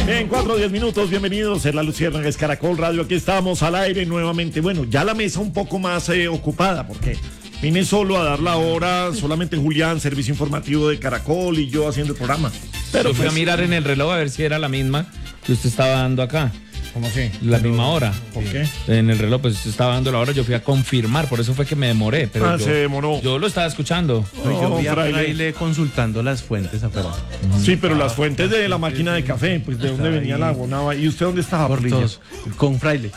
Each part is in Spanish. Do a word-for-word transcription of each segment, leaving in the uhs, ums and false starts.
En cuatro o diez minutos, bienvenidos en La Luciérnaga, es Caracol Radio. Aquí estamos al aire nuevamente. Bueno, ya la mesa un poco más eh, ocupada porque vine solo a dar la hora, solamente Julián, servicio informativo de Caracol, y yo haciendo el programa. Pero yo fui pues, a mirar en el reloj a ver si era la misma que usted estaba dando acá. ¿Cómo así? La pero, misma hora. ¿Por qué? En el reloj, pues usted estaba dando la hora, yo fui a confirmar, por eso fue que me demoré. Pero ah, yo, se demoró. Yo lo estaba escuchando. No, yo vi a Fraile consultando las fuentes afuera. Sí, pero las fuentes de la máquina de café, pues de dónde venía el agua. No, ¿y usted dónde estaba? Por todos, con Fraile.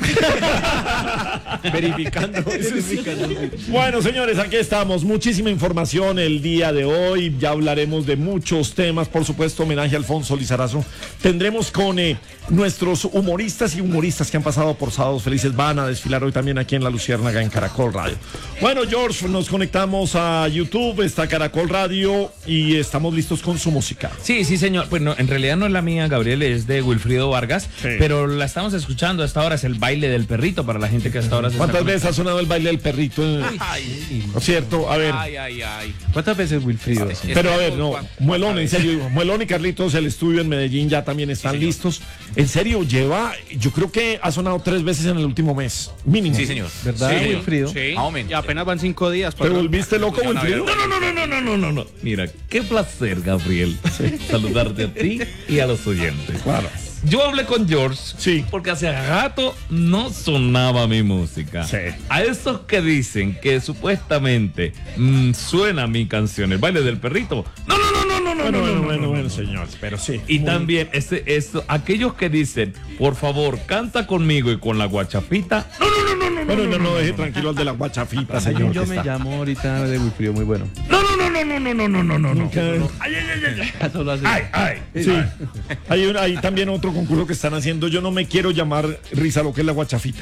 Verificando. Verificando. Bueno, señores, aquí estamos. Muchísima información el día de hoy. Ya hablaremos de muchos temas. Por supuesto, homenaje a Alfonso Lizarazo. Tendremos con eh, nuestros humoristas y humoristas que han pasado por Sábados Felices. Van a desfilar hoy también aquí en La Luciérnaga, en Caracol Radio. Bueno, George, nos conectamos a YouTube, está Caracol Radio y estamos listos con su música. Sí, sí, señor. Pues no, en realidad no es la mía, Gabriel, es de Wilfrido Vargas, sí. Pero la estamos escuchando hasta ahora, es el baile del perrito para la gente que hasta ahora se ¿Cuántas veces ha sonado el baile del perrito? Ay, ¿no es cierto? A ver. Ay, ay, ay. ¿Cuántas veces Wilfrido? Ay, pero a ver, no, Muelón, en serio, Muelón y Carlitos, el estudio en Medellín ya también están sí, listos. En serio, lleva, yo creo que ha sonado tres veces en el último mes, mínimo. Sí, señor. ¿Verdad, sí, Wilfrido? Sí. Y apenas van cinco días. ¿Te volviste loco, Wilfrido? No, no, no, no, no, no, no, no, no. Mira, qué placer, Gabriel, sí. saludarte a ti y a los oyentes. Claro. Yo hablé con George, sí, porque hace rato no sonaba mi música. Sí. A esos que dicen que supuestamente mmm, suena mi canción, el baile del perrito. No, no, no, no, no, bueno, no, bueno, no, bueno, no, bueno, no, señor, pero sí. Y muy... también ese, eso, aquellos que dicen, por favor, canta conmigo y con la guachafita. No, no, no, no, no. Bueno, no, no, no, deje tranquilo al de la guachafita, señor. Yo me llamo ahorita de Wilfrido, muy bueno. No, no, no, no, no, no, no, no, no, no, no. Ay, ay, ay, ay. Ay, ay. Sí. Hay, un, hay también otro concurso que están haciendo. Yo no me quiero llamar Risa lo que es la guachafita.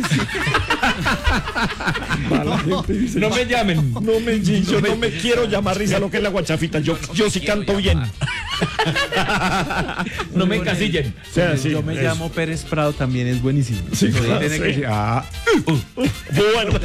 No, dice, no me llamen. No me, yo no me, no me quiero llamar Risa lo que es la guachafita. Yo, yo sí canto bien. No me encasillen. O sea, sí, yo me eso. llamo Pérez Prado, también es buenísimo. Sí, claro, tiene sí. que... ah. Bueno.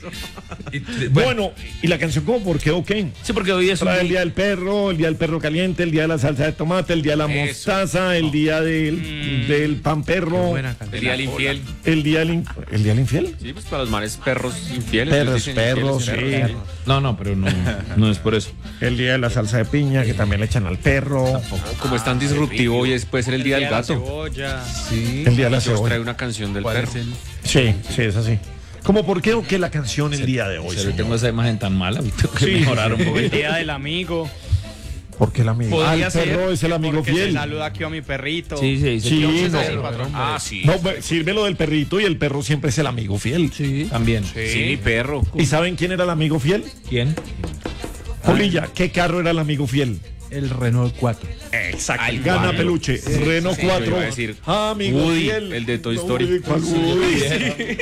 Bueno, ¿y la canción cómo? ¿Por qué o qué? Sí, porque hoy es un... el día del perro, el día del perro caliente, el día de la salsa de tomate, el día de la eso. mostaza, el día del, mm. del pan perro, el día del infiel. El día del, in... ¿El día del infiel? Sí, pues para los manes perros infieles. Perros, perros, sí. Perros. No, no, pero no, no es por eso. El día de la salsa de piña, que también le echan al perro. Tampoco. Como es tan disruptivo, hoy es, puede ser el, el día, día del gato. Cebolla. Sí. El día de la cebolla. Trae una canción del perro. Sí, sí, es así. ¿Cómo por qué o qué la canción el día de hoy? Yo tengo esa imagen tan mala, tengo que sí. mejorar un poco. El día del amigo. ¿Por qué el amigo? Ah, el perro es el amigo fiel. Se saluda aquí a mi perrito. Sí, sí, sí. sí no, ah, sí. No, sirve lo del perrito y el perro siempre es el amigo fiel. Sí, también. Sí, sí, mi perro. ¿Y saben quién era el amigo fiel? ¿Quién? Polilla, ¿qué carro era el amigo fiel? El Renault cuatro. Exacto. Ay, gana cuatro. Peluche. Sí, Renault sí, cuatro. A decir, amigo Woody, fiel. El de Toy Story. Woody, Woody, sí.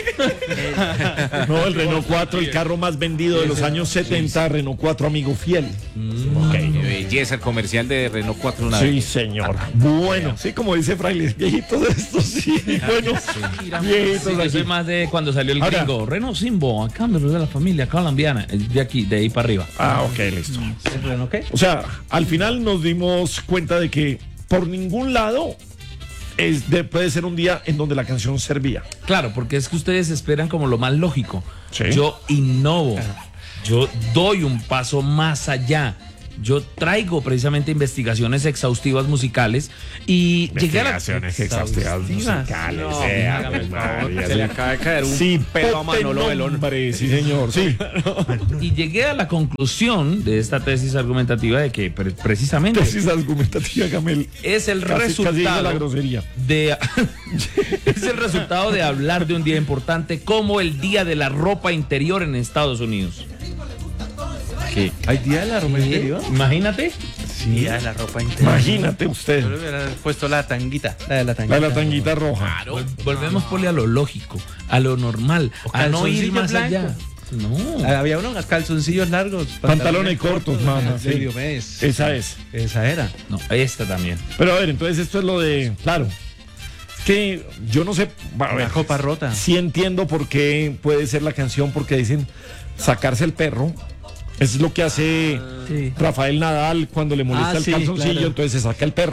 No, el Renault cuatro, el carro más vendido de los años setenta. Renault cuatro, amigo fiel. Mm, okay. Qué belleza el comercial de Renault cuatro. Una sí, vez. Señor. Bueno, sí, como dice Fraile, viejitos de estos, sí. Bueno, sí. viejitos sí, yo soy más de cuando salió el Ahora, gringo. Renault Simbo, acá me de la familia colombiana. De aquí, de ahí para arriba. Ah, ok, listo. ¿El Renault qué? O sea, al final nos dimos cuenta de que por ningún lado es de, puede ser un día en donde la canción servía. Claro, porque es que ustedes esperan como lo más lógico. ¿Sí? Yo innovo, yo doy un paso más allá. Yo traigo precisamente investigaciones exhaustivas musicales y llegué a las exhaustivas musicales. No, eh, hágame el favor, se le acaba de caer un sí, pelo a Manolo Belón. Sí, señor, sí. Y llegué a la conclusión de esta tesis argumentativa de que pre precisamente tesis argumentativa, Gamel, es el casi, resultado casi la grosería. de es el resultado de hablar de un día importante como el Día de la Ropa Interior en Estados Unidos. ¿Qué? ¿Hay día de la ropa interior? Imagínate. Sí. Día de la ropa interior. Imagínate usted. Yo le hubiera puesto la tanguita. La de la tanguita. La de la tanguita roja. Claro. Vol volvemos por a lo lógico, a lo normal, a no ir más blanco. allá. No. Había unos calzoncillos largos. Pantalones, pantalones cortos, mano. Sí. Mes. Esa es. Esa era. No, esta también. Pero a ver, entonces esto es lo de. Claro. Que yo no sé. A ver, una copa rota. Sí entiendo por qué puede ser la canción, porque dicen sacarse el perro. Es lo que hace sí. Rafael Nadal cuando le molesta ah, el sí, calzoncillo, claro. Entonces se saca el perro.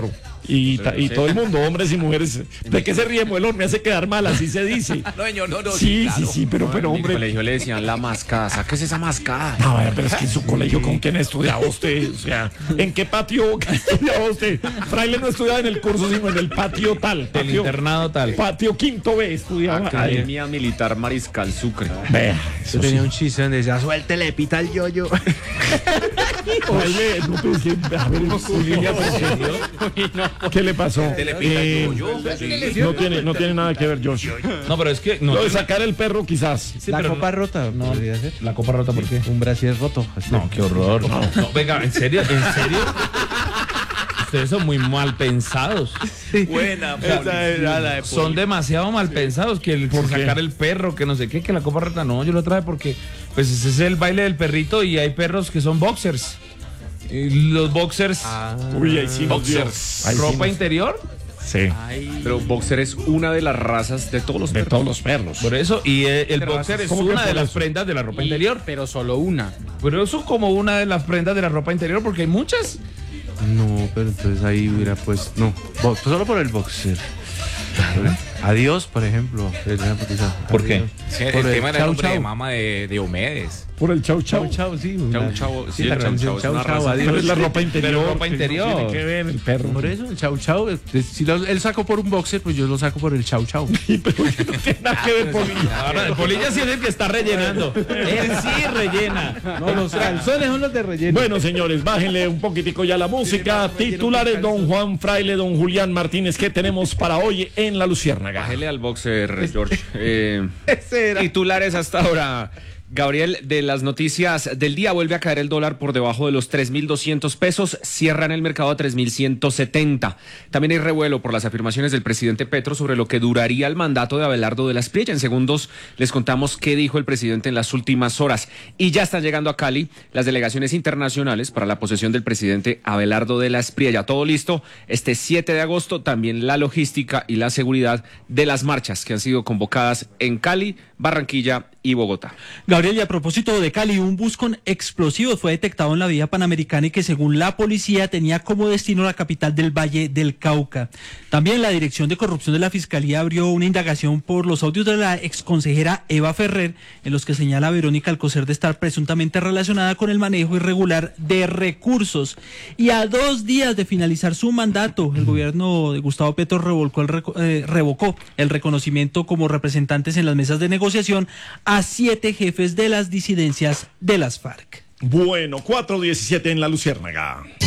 Y, ta- y todo el mundo, hombres y mujeres. ¿De qué se ríe, Muelón? Me hace quedar mal, así se dice. No, señor, no, no. Sí, claro. sí, sí, pero, pero En mi hombre. colegio le decían la mascada. Sáquese esa mascada. No, vaya, pero es que en su colegio, ¿con quién estudiaba usted? O sea, ¿en qué patio estudiaba usted? Fraile no estudiaba en el curso, sino en el patio tal. El Patio, internado tal. patio quinto B estudiaba. ahí. Academia Militar Mariscal Sucre. Vea, Yo eso tenía sí. un chiste donde decía, suéltele, pita el yoyo. Fraile, no, pero es que, a ver, su línea, ¿por qué? ¿Qué le pasó? Eh, no tiene, no tiene nada que ver, Josh. No, pero es que no, Lo de sacar el perro, quizás. sí, La pero copa rota, no, podría ser. la copa rota, ¿por qué? Un brasier roto. así. No, qué horror. No, no, venga, en serio, en serio. Ustedes son muy mal pensados. Buena, Esa era la de Son demasiado mal pensados que el, por ¿Por qué? sacar el perro, que no sé qué, que la copa rota. No, yo lo traje porque pues ese es el baile del perrito y hay perros que son boxers. Y los boxers, Uy, ahí sí nos dio. Boxers. Ahí sí ropa nos- interior, Sí, Pero boxer es una de las razas de todos los de perros. todos los perros. por eso, y eh, el boxer es ¿Cómo que una de por las eso? prendas de la ropa interior. Pero solo una. Pero eso como una de las prendas de la ropa interior porque hay muchas. No, pero entonces ahí hubiera pues, no, bo- pues solo por el boxer. Adiós, por ejemplo. ¿Por qué? Sí, el Por el tema era el chau, nombre de chau. mama de, de Omedes. Por el chau chau. Chau, chau, sí. Chau, una- chau, sí, sí, el la chau, canción chau es chau, una chau, raza. adiós. Pero es la ropa interior. Pero ropa que no interior. tiene que ver el perro. Por eso, el chau chau, eh, si lo- él sacó por un boxer, pues yo lo saco por el chau chau. Pero no tiene nada que ver Polilla. Ahora, el Polilla sí es el que está rellenando. Él sí rellena. No, los calzones son los de relleno. Bueno, señores, bájenle un poquitico ya la música. Titulares, don Juan Fraile, don Julián Martínez, ¿qué tenemos para hoy en La Luciérnaga? Bájele al boxer, George. Eh, Ese era. titulares hasta ahora. Gabriel, de las noticias del día, vuelve a caer el dólar por debajo de los tres mil doscientos pesos, cierran el mercado a tres mil ciento setenta. También hay revuelo por las afirmaciones del presidente Petro sobre lo que duraría el mandato de Abelardo de la Espriella. En segundos les contamos qué dijo el presidente en las últimas horas. Y ya están llegando a Cali las delegaciones internacionales para la posesión del presidente Abelardo de la Espriella. Todo listo este siete de agosto, también la logística y la seguridad de las marchas que han sido convocadas en Cali, Barranquilla y Bogotá. Gabriel, y a propósito de Cali, un bus con explosivos fue detectado en la vía panamericana y que según la policía tenía como destino la capital del Valle del Cauca. También la Dirección de Corrupción de la Fiscalía abrió una indagación por los audios de la exconsejera Eva Ferrer, en los que señala a Verónica Alcocer de estar presuntamente relacionada con el manejo irregular de recursos. Y a dos días de finalizar su mandato, el gobierno de Gustavo Petro revolcó el reco- eh, revocó el reconocimiento como representantes en las mesas de negociación a siete jefes de las disidencias de las FARC. Bueno, cuatro diecisiete en La Luciérnaga.